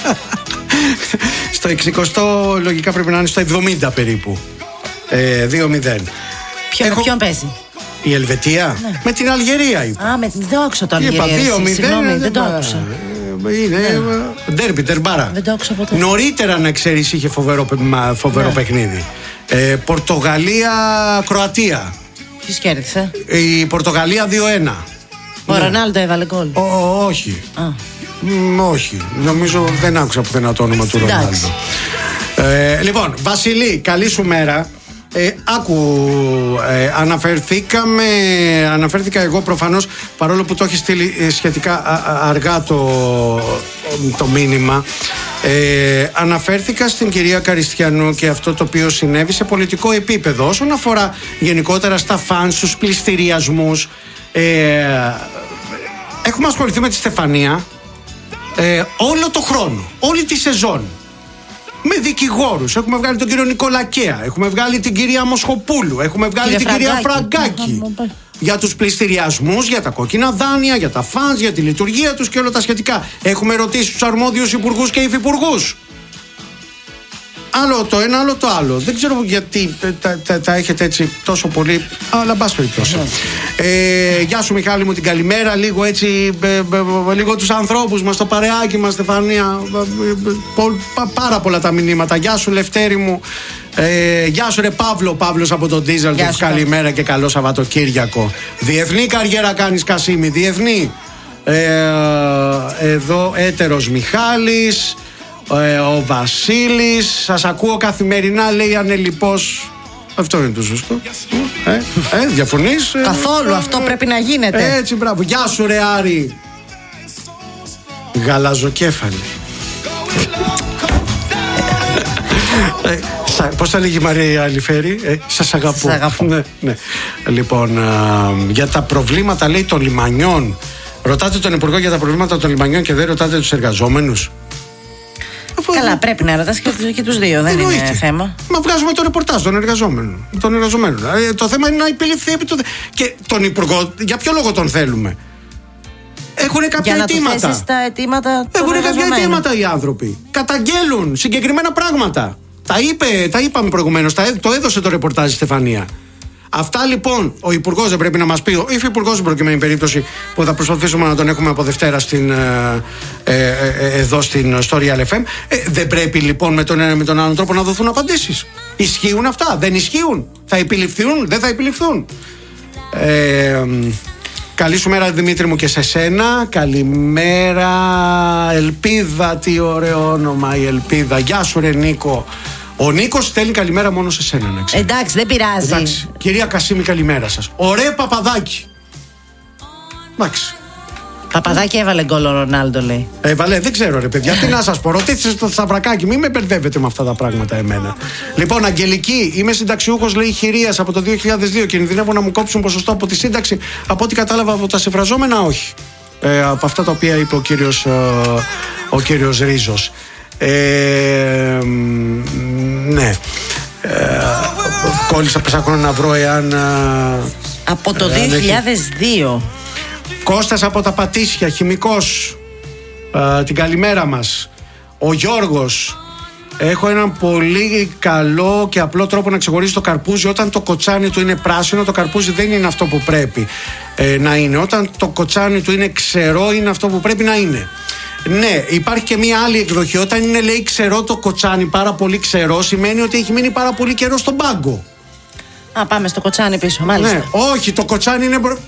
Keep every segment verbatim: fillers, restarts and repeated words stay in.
Στο εξηκοστό λογικά πρέπει να είναι στο εβδομήντα περίπου. ε, δύο μηδέν. Ποιον, Έχω... ποιον παίζει? Η Ελβετία, ναι. Με την Αλγερία είπα. Α, με την δεν άκουσα το Αλγερία. Είπα δύο μηδέν. Συγγνώμη, δεν το άκουσα. Είναι ναι. Ντέρμπι, τερμπάρα. Δεν το άκουσα ποτέ. Νωρίτερα να ξέρεις είχε φοβερό, φοβερό ναι. παιχνίδι. ε, Πορτογαλία, Κροατία. Ποιος κέρδισε? Η Πορτογαλία δύο ένα. Ο ναι. Ρονάλντο έβαλε γκολ. Όχι. Μ, όχι. Νομίζω δεν άκουσα πουθενά το όνομα του Ρονάλντο. ε, Λοιπόν, Βασιλή, καλή σου μέρα. Ε, άκου, ε, αναφερθήκαμε, αναφέρθηκα εγώ προφανώς, παρόλο που το έχει στείλει ε, σχετικά α, αργά το, το μήνυμα, ε, αναφέρθηκα στην κυρία Καριστιανού και αυτό το οποίο συνέβη σε πολιτικό επίπεδο όσον αφορά γενικότερα στα φαν, στους πληστηριασμούς. ε, Έχουμε ασχοληθεί με τη Στεφανία ε, όλο το χρόνο, όλη τη σεζόν. Με δικηγόρους. Έχουμε βγάλει τον κύριο Νικολακέα, έχουμε βγάλει την κυρία Μοσχοπούλου, έχουμε βγάλει Κύριε την Φραγκάκη. κυρία Φραγκάκη. Για τους πληστηριασμούς, για τα κόκκινα δάνεια, για τα φανς, για τη λειτουργία τους και όλα τα σχετικά. Έχουμε ρωτήσει τους αρμόδιους υπουργούς και υφυπουργούς. Άλλο το ένα, άλλο το άλλο. Δεν ξέρω γιατί τα, τα, τα έχετε έτσι τόσο πολύ. Αλλά μπας περιπτώσει. ε, Γεια σου Μιχάλη μου, την καλημέρα. Λίγο έτσι, ε, ε, ε, λίγο τους ανθρώπους μας, το παρεάκι μας, Στεφανία. ε, ε, πο, πα, Πάρα πολλά τα μηνύματα. Γεια σου Λευτέρη μου. ε, Γεια σου ρε Παύλο, Παύλος από τον Ντίζελ. Καλημέρα και καλό Σαββατοκύριακο. Διεθνή καριέρα κάνεις Κασίμη, διεθνή. ε, Εδώ έτερος Μιχάλης. Ε, ο Βασίλης, σας ακούω καθημερινά, λέει ανελιπώς. Αυτό είναι το σωστό. Ε, ε, διαφωνείς? Καθόλου, ε, αυτό ε, πρέπει να γίνεται. Έτσι, μπράβο. Γεια σου ρε Άρη. Γαλαζοκέφαλη. ε, σα, Πώς θα λέγει η Μαρία Αλιφέρη? ε, Σας αγαπώ, Σας αγαπώ. Ναι, ναι. Λοιπόν, α, για τα προβλήματα, λέει, των λιμανιών. Ρωτάτε τον Υπουργό για τα προβλήματα των λιμανιών και δεν ρωτάτε τους εργαζόμενους? Καλά, πρέπει να ρωτάς και, και τους δύο, δεν Εννοείται. είναι θέμα. Μα βγάζουμε το ρεπορτάζ των εργαζόμενων. Των εργαζομένων. Ε, το θέμα είναι να επιληφθεί επί του. Και τον Υπουργό, για ποιο λόγο τον θέλουμε? Έχουν κάποια για αιτήματα. Για να τα αιτήματα Έχουν κάποια αιτήματα οι άνθρωποι. Καταγγέλουν συγκεκριμένα πράγματα. Τα είπε, τα είπαμε προηγουμένως, το έδωσε το ρεπορτάζ η Στεφανία. Αυτά λοιπόν ο Υπουργός δεν πρέπει να μας πει, ο Υφυπουργός στην προκειμένη περίπτωση που θα προσπαθήσουμε να τον έχουμε από Δευτέρα στην, ε, ε, ε, εδώ στην, στο Real εφ εμ. Ε, δεν πρέπει λοιπόν με τον ένα με τον άλλον τρόπο να δοθούν απαντήσεις? Ισχύουν αυτά? Δεν ισχύουν? Θα επιληφθούν? Δεν θα επιληφθούν? Ε, καλή σου μέρα Δημήτρη μου και σε σένα. Καλημέρα Ελπίδα, τι ωραίο όνομα η Ελπίδα. Γεια σου ρε Νίκο. Ο Νίκος στέλνει καλημέρα μόνο σε σένα, να ξέρεις. Εντάξει, δεν πειράζει. Εντάξει. Κυρία Κασίμη, καλημέρα σας. Ωραία Παπαδάκη. Εντάξει. Παπαδάκη έβαλε γκολ ο Ρονάλντο, λέει. Έβαλε, δεν ξέρω ρε παιδιά. Τι να σας πω, ρωτήστε στο Σταυρακάκι, μην με μπερδεύετε με αυτά τα πράγματα εμένα. Λοιπόν, Αγγελική, είμαι συνταξιούχος, λέει, χειρίας από το δύο χιλιάδες δύο. Κινδυνεύω να μου κόψουν ποσοστό από τη σύνταξη. Από ό,τι κατάλαβα από τα συμφραζόμενα, όχι. Ε, από αυτά τα οποία είπε ο κύριος, ο κύριος Ρίζος. Ε, ναι. Ε, κόλλησα, ψάχνω να βρω εάν. Από το εάν δύο χιλιάδες δύο. Έχει... Κώστας από τα Πατήσια, χημικός. Ε, την καλημέρα μας. Ο Γιώργος. Έχω έναν πολύ καλό και απλό τρόπο να ξεχωρίζει το καρπούζι. Όταν το κοτσάνι του είναι πράσινο, το καρπούζι δεν είναι αυτό που πρέπει ε, να είναι. Όταν το κοτσάνι του είναι ξερό, είναι αυτό που πρέπει να είναι. Ναι, υπάρχει και μία άλλη εκδοχή. Όταν είναι, λέει, ξερό το κοτσάνι, πάρα πολύ ξερό, σημαίνει ότι έχει μείνει πάρα πολύ καιρό στον πάγκο. Α, πάμε στο κοτσάνι πίσω, μάλιστα. Ναι, όχι, το κοτσάνι είναι μπρο...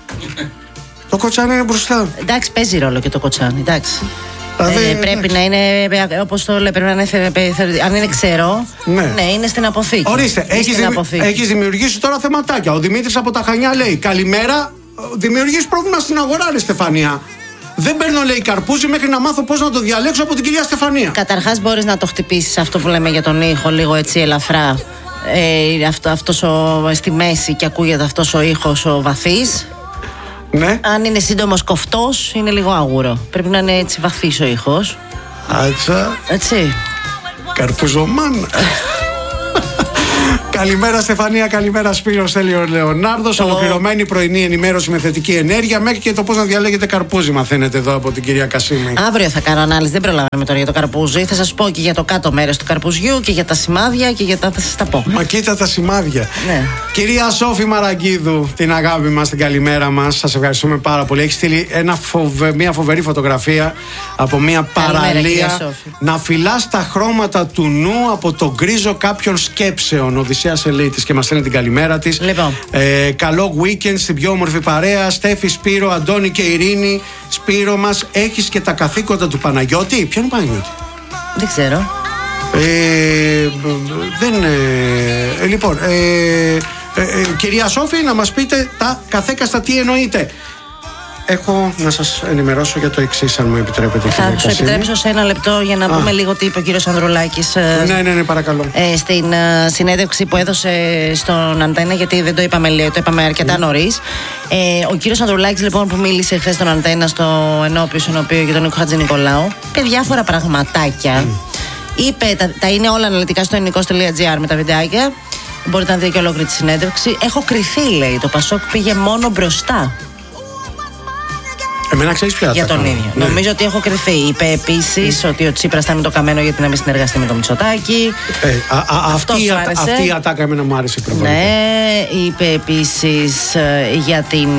το κοτσάνι είναι μπροστά. Εντάξει, παίζει ρόλο και το κοτσάνι, εντάξει. Δηλαδή, ε, πρέπει να είναι, όπως το λέει, πρέπει να είναι, αν είναι ξερό, ναι, ναι, είναι στην αποθήκη. Ορίστε, έχεις, δημι... έχεις δημιουργήσει τώρα θεματάκια. Ο Δημήτρης από τα Χανιά λέει, καλημέρα, δημιουργείς πρόβλημα στην αγορά, ρε Στεφανία. Δεν παίρνω, λέει, καρπούζι μέχρι να μάθω πώς να το διαλέξω από την κυρία Στεφανία. Καταρχάς μπορείς να το χτυπήσεις αυτό που λέμε για τον ήχο λίγο έτσι ελαφρά, ε, αυτό, αυτός ο, στη μέση και ακούγεται αυτός ο ήχος ο βαθύς. Ναι. Αν είναι σύντομος κοφτός είναι λίγο άγουρο. Πρέπει να είναι έτσι βαθύς ο ήχος. Άτσα. Έτσι. Καρπουζομάν. Καλημέρα Στεφανία, καλημέρα Σπύρος Έλειο Λεωνάρδος. Το... Ολοκληρωμένη πρωινή ενημέρωση με θετική ενέργεια. Μέχρι και το πώς να διαλέγετε καρπούζι μαθαίνετε εδώ από την κυρία Κασίμη. Αύριο θα κάνω ανάλυση, δεν προλαβαίνουμε τώρα για το καρπούζι. Θα σας πω και για το κάτω μέρος του καρπουζιού και για τα σημάδια και για τα. Θα σας τα πω. Μα κοίτα τα σημάδια. Ναι. Κυρία Σόφη Μαραγκίδου, την αγάπη μας, την καλημέρα μας. Σας ευχαριστούμε πάρα πολύ. Έχει στείλει ένα φοβε... μια φοβερή φωτογραφία από μια παραλία να φυλάς τα χρώματα του νου από τον γκρίζο κάποιων σκέψεων. Οδυσσέας Ελίτης και μας στέλνει την καλημέρα της. Λοιπόν. Ε, καλό weekend στην πιο όμορφη παρέα. Στέφη, Σπύρο, Αντώνη και Ειρήνη. Σπύρο μας, έχεις και τα καθήκοντα του Παναγιώτη. Ποιο είναι ο Παναγιώτη? Δεν ξέρω. Ε, δεν. Ε, ε, λοιπόν, ε, ε, ε, κυρία Σόφη, να μας πείτε τα καθέκαστα τι εννοείτε. Έχω να σας ενημερώσω για το εξής, αν μου επιτρέπετε. Θα σου επιτρέψω σε ένα λεπτό για να Α. πούμε λίγο τι είπε ο κύριος Ανδρουλάκης. Ναι, ναι, ναι, παρακαλώ. Ε, στην ε, συνέντευξη που έδωσε στον Αντένα, γιατί δεν το είπαμε, λέει, το είπαμε αρκετά mm. νωρίς. Ε, ο κύριος Ανδρουλάκης, λοιπόν, που μίλησε χθες στον Αντένα στο ενώπιο συνοπείο για τον Νίκο Χατζηνικολάου, είπε διάφορα πραγματάκια. Mm. Είπε, τα, τα είναι όλα αναλυτικά στο ελληνικός τελεία τζι άρ με τα βιντεάκια. Μπορείτε να δείτε και ολόκληρη τη συνέντευξη. Έχω κρυθεί, λέει. Το Πασόκ πήγε μόνο μπροστά. Εμένα ξέρεις ποια για τον ίδιο. Ναι. Νομίζω ότι έχω κρυθεί. Είπε επίσης mm. ότι ο Τσίπρας ήταν με το καμένο γιατί να μην συνεργαστεί με τον Μητσοτάκη. Ε, α, α, αυτή, η, αυτή η ατάκα εμένα μου άρεσε προφανώς. Ναι, είπε επίσης ε, για την.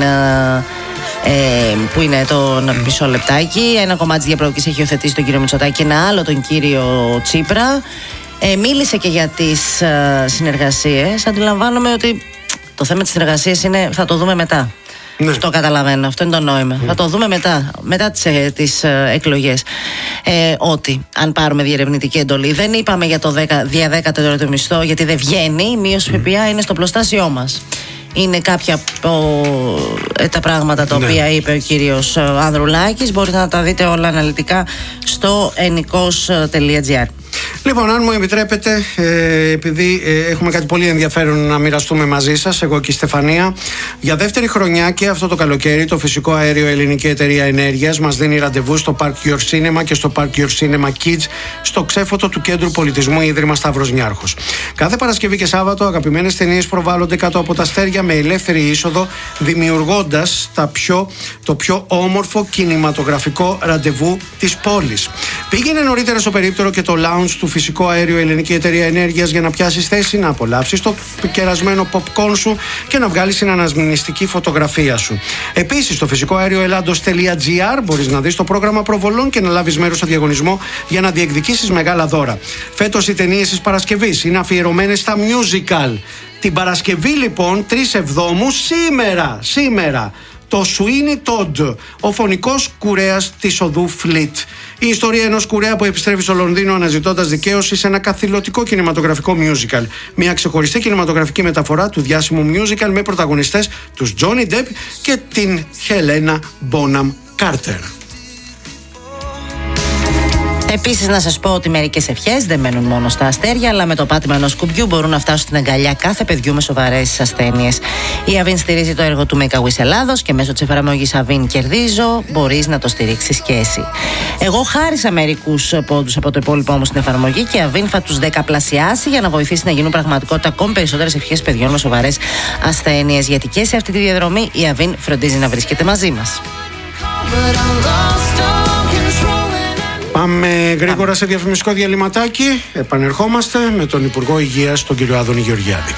Ε, που είναι το mm. μισό λεπτάκι. Ένα κομμάτι της διαπλοκής έχει υιοθετήσει τον κύριο Μητσοτάκη και ένα άλλο τον κύριο Τσίπρα. Ε, μίλησε και για τις ε, συνεργασίες. Αντιλαμβάνομαι ότι το θέμα της συνεργασίας είναι, θα το δούμε μετά. Ναι. Αυτό καταλαβαίνω, αυτό είναι το νόημα. Mm. Θα το δούμε μετά, μετά τις, τις ε, εκλογές. Ε, ότι αν πάρουμε διερευνητική εντολή, δεν είπαμε για το δια δέκατο τώρα το μισθό, γιατί δεν βγαίνει. Η μείωση mm. ΦΠΑ είναι στο πλωστάσιό μας. Είναι κάποια από ε, τα πράγματα τα ναι. οποία είπε ο κύριος Ανδρουλάκης. Μπορείτε να τα δείτε όλα αναλυτικά στο ενικός τελεία τζι άρ. Λοιπόν, αν μου επιτρέπετε, ε, επειδή ε, έχουμε κάτι πολύ ενδιαφέρον να μοιραστούμε μαζί σας, εγώ και η Στεφανία, για δεύτερη χρονιά και αυτό το καλοκαίρι, το Φυσικό Αέριο Ελληνική Εταιρεία Ενέργειας μας δίνει ραντεβού στο Park Your Cinema και στο Park Your Cinema Kids, στο ξέφωτο του Κέντρου Πολιτισμού Ίδρυμα Σταύρος Νιάρχος. Κάθε Παρασκευή και Σάββατο, αγαπημένες ταινίες προβάλλονται κάτω από τα αστέρια με ελεύθερη είσοδο, δημιουργώντας τα πιο, το πιο όμορφο κινηματογραφικό ραντεβού της πόλης. Πήγαινε νωρίτερα στο περίπτερο και το lounge του Φυσικό Αέριο Ελληνική Εταιρεία Ενέργειας για να πιάσεις θέση, να απολαύσεις το κερασμένο popcorn σου και να βγάλεις την αναμνηστική φωτογραφία σου. Επίσης, στο φυσικό αέριο ελλάδος τελεία τζι άρ μπορείς να δεις το πρόγραμμα προβολών και να λάβεις μέρος στο διαγωνισμό για να διεκδικήσεις μεγάλα δώρα. Φέτος οι ταινίες της Παρασκευής είναι αφιερωμένες στα musical. Την Παρασκευή, λοιπόν, τρεις Εβδόμου, σήμερα, σήμερα, το Sweeney Todd, ο φωνικός κουρέας της οδού Φλιτ. Η ιστορία ενός κουρέα που επιστρέφει στο Λονδίνο αναζητώντας δικαίωση σε ένα καθηλωτικό κινηματογραφικό musical. Μια ξεχωριστή κινηματογραφική μεταφορά του διάσημου musical με πρωταγωνιστές τους Johnny Depp και την Helena Bonham Carter. Επίσης, να σας πω ότι μερικές ευχές δεν μένουν μόνο στα αστέρια, αλλά με το πάτημα ενός κουμπιού μπορούν να φτάσουν στην αγκαλιά κάθε παιδιού με σοβαρές ασθένειες. Η Αβίν στηρίζει το έργο του Make a Wish Ελλάδος και μέσω της εφαρμογής Αβίν Κερδίζω μπορείς να το στηρίξεις και εσύ. Εγώ χάρισα μερικούς πόντους από το υπόλοιπό μου στην εφαρμογή και η Αβίν θα τους δεκαπλασιάσει για να βοηθήσει να γίνουν πραγματικότητα ακόμη περισσότερες ευχές παιδιών με σοβαρές ασθένειες. Γιατί και σε αυτή τη διαδρομή η Αβίν φροντίζει να βρίσκεται μαζί μας. Πάμε γρήγορα σε διαφημιστικό διαλυματάκι. Επανερχόμαστε με τον Υπουργό Υγείας, τον κύριο Άδωνη Γεωργιάδη.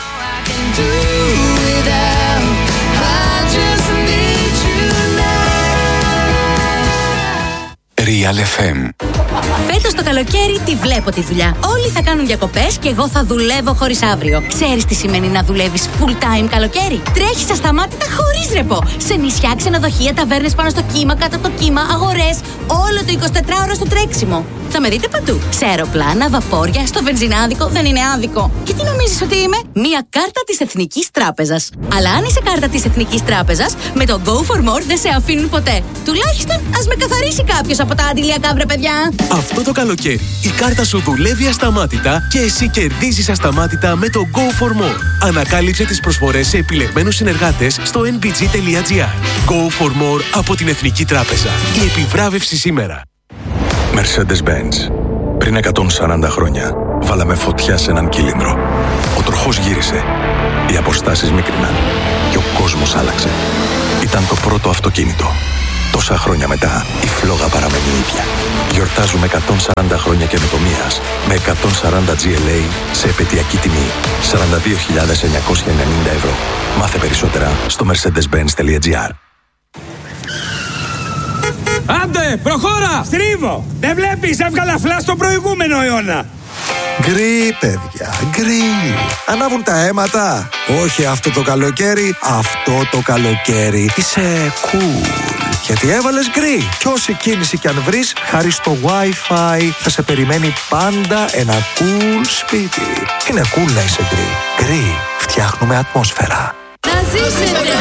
Real εφ εμ. Φέτος το καλοκαίρι τη βλέπω τη δουλειά. Όλοι θα κάνουν διακοπές και εγώ θα δουλεύω χωρίς αύριο. Ξέρεις τι σημαίνει να δουλεύεις full time καλοκαίρι? Τρέχεις ασταμάτητα χωρίς ρεπό. Σε νησιά, ξενοδοχεία, ταβέρνες πάνω στο κύμα, κάτω από το κύμα, αγορές. Όλο το εικοσιτετράωρο στο τρέξιμο. Θα με δείτε παντού. Σε αεροπλάνα, βαπόρια, στο βενζινάδικο. Δεν είναι άδικο. Και τι νομίζεις ότι είμαι? Μία κάρτα της Εθνικής Τράπεζας. Αλλά αν είσαι κάρτα της Εθνικής Τράπεζας, με το Go for More δεν σε αφήνουν ποτέ. Τουλάχιστον ας με καθαρίσει κάποιος από τα αντιλιακά, βρε παιδιά. Αυτό το καλοκαίρι η κάρτα σου δουλεύει ασταμάτητα και εσύ κερδίζεις ασταμάτητα με το Go for More. Ανακάλυψε τις προσφορές σε επιλεγμένους συνεργάτες στο εν μπι τζι τελεία τζι άρ. Go for More από την Εθνική Τράπεζα. Η επιβράβευση σήμερα. Mercedes-Benz. Πριν εκατόν σαράντα χρόνια βάλαμε φωτιά σε έναν κύλινδρο. Ο τροχός γύρισε. Οι αποστάσεις μίκριναν. Και ο κόσμος άλλαξε. Ήταν το πρώτο αυτοκίνητο. Τόσα χρόνια μετά, η φλόγα παραμένει ίδια. Γιορτάζουμε εκατόν σαράντα χρόνια καινοτομίας με εκατόν σαράντα τζι ελ έι σε επαιτειακή τιμή σαράντα δύο χιλιάδες εννιακόσια ενενήντα ευρώ. Μάθε περισσότερα στο mercedes benz τελεία gr. Άντε, προχώρα! Στρίβω! Δεν βλέπεις, έβγαλα φλα στον προηγούμενο αιώνα! Γκρι, παιδιά, γκρι. Ανάβουν τα αίματα. Όχι αυτό το καλοκαίρι, αυτό το καλοκαίρι. Είσαι cool. Γιατί έβαλες γκρι. Κι όση κίνηση κι αν βρεις, χάρη στο Wi-Fi θα σε περιμένει πάντα ένα cool σπίτι. Είναι cool να είσαι γκρι. Γκρι. Φτιάχνουμε ατμόσφαιρα. Να ζήσετε!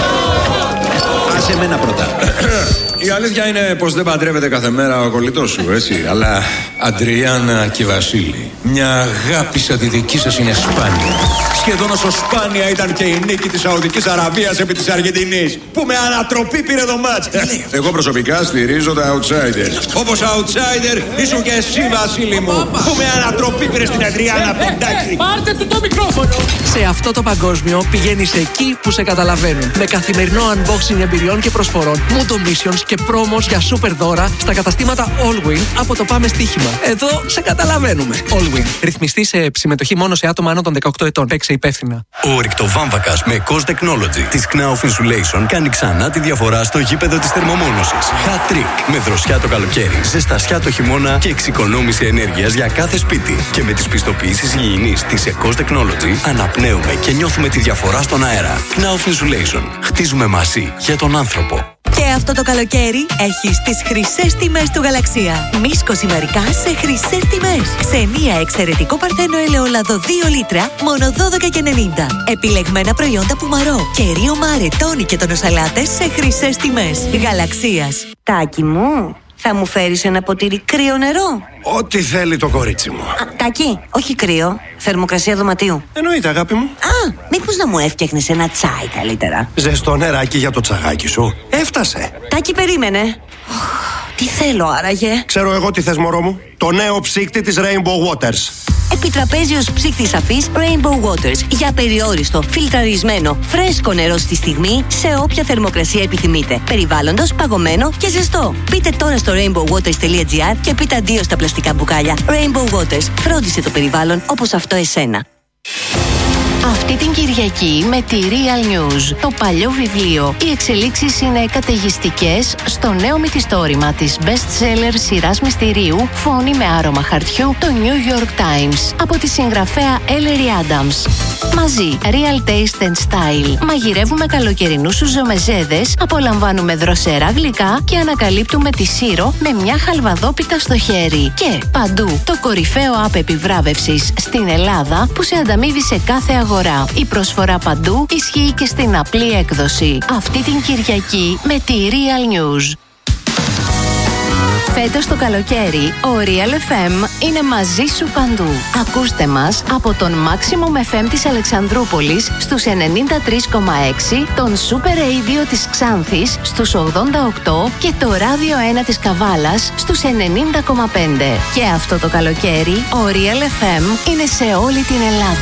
Άσε εμένα πρώτα. Η αλήθεια είναι πως δεν παντρεύεται κάθε μέρα ο κολλητός σου, έτσι. Αλλά Αντριάννα και Βασίλη, μια αγάπη σαν τη δική σας είναι σπάνια. Σχεδόν όσο σπάνια ήταν και η νίκη της Σαουδικής Αραβίας επί της Αργεντινής, που με ανατροπή πήρε το μάτς. Εγώ προσωπικά στηρίζω τα outsiders. Όπως outsider ήσουν και εσύ, Βασίλη μου, που με ανατροπή πήρε στην Αντριάννα Ποντάκη. Πάρτε του το μικρόφωνο! Σε αυτό το παγκόσμιο πηγαίνεις εκεί που σε καταλαβαίνουν. Με καθημερινό unboxing εμπειριών και προσφορών, Mundo Missions και πρόμος για σούπερ δώρα στα καταστήματα Allwin από το Πάμε Στοίχημα. Εδώ σε καταλαβαίνουμε. Allwin. Ρυθμιστή σε συμμετοχή μόνο σε άτομα άνω των δεκαοκτώ ετών. Παίξε υπεύθυνα. Ο ρηκτοβάμβακας με Cos Technology της Knauf Insulation κάνει ξανά τη διαφορά στο γήπεδο της θερμομόνωσης. Hat trick. Με δροσιά το καλοκαίρι, ζεστασιά το χειμώνα και εξοικονόμηση ενέργειας για κάθε σπίτι. Και με τις πιστοποιήσεις υγιεινής της Cos Technology αναπνέουμε και νιώθουμε τη διαφορά στον αέρα. Knauf Insulation. Χτίζουμε μαζί για τον άνθρωπο. Και αυτό το καλοκαίρι έχεις τις χρυσές τιμές του Γαλαξία. Μίσκο σημερικά σε χρυσές τιμές. Ξενία εξαιρετικό παρθένο ελαιόλαδο δύο λίτρα, μόνο δώδεκα και ενενήντα. Επιλεγμένα προϊόντα Πουμαρό, κερίο Μάρε, τόνι και τονοσαλάτες σε χρυσές τιμές. Γαλαξίας. Τάκη μου, θα μου φέρεις ένα ποτήρι κρύο νερό? Ό,τι θέλει το κορίτσι μου. Α, Τάκη, όχι κρύο, θερμοκρασία δωματίου. Εννοείται, αγάπη μου. Α, μήπως να μου έφτιαχνες ένα τσάι καλύτερα? Ζεστό νεράκι για το τσαγάκι σου. Έφτασε. Τάκη, περίμενε. Τι θέλω άραγε? Ξέρω εγώ τι θες, μωρό μου. Το νέο ψύκτη της Rainbow Waters. Επιτραπέζιος ψύκτης αφής Rainbow Waters. Για περιόριστο, φιλτραρισμένο, φρέσκο νερό στη στιγμή, σε όποια θερμοκρασία επιθυμείτε. Περιβάλλοντος, παγωμένο και ζεστό. Μπείτε τώρα στο rainbow waters τελεία gr και πείτε αντίο στα πλαστικά μπουκάλια. Rainbow Waters. Φρόντισε το περιβάλλον όπως αυτό εσένα. Αυτή την Κυριακή με τη Real News, το παλιό βιβλίο. Οι εξελίξεις είναι καταιγιστικές στο νέο μυθιστόρημα της best-seller σειράς μυστηρίου «Φόνη με άρωμα χαρτιού», το New York Times, από τη συγγραφέα Ellery Adams. Μαζί, Real Taste and Style. Μαγειρεύουμε καλοκαιρινούς σουζομεζέδες, απολαμβάνουμε δροσερά γλυκά και ανακαλύπτουμε τη Σύρο με μια χαλβαδόπιτα στο χέρι. Και παντού, το κορυφαίο app επιβράβευσης στην Ελλάδα που σε ανταμείβει σε κάθε αγορά. Η προσφορά παντού ισχύει και στην απλή έκδοση. Αυτή την Κυριακή με τη Real News. Φέτος το καλοκαίρι, ο Real εφ εμ είναι μαζί σου παντού. Ακούστε μας από τον Maximum εφ εμ της Αλεξανδρούπολης στους ενενήντα τρία κόμμα έξι, τον Super Radio της Ξάνθης στους ογδόντα οκτώ και το Ράδιο ένα της Καβάλας στους ενενήντα κόμμα πέντε. Και αυτό το καλοκαίρι, ο Real εφ εμ είναι σε όλη την Ελλάδα.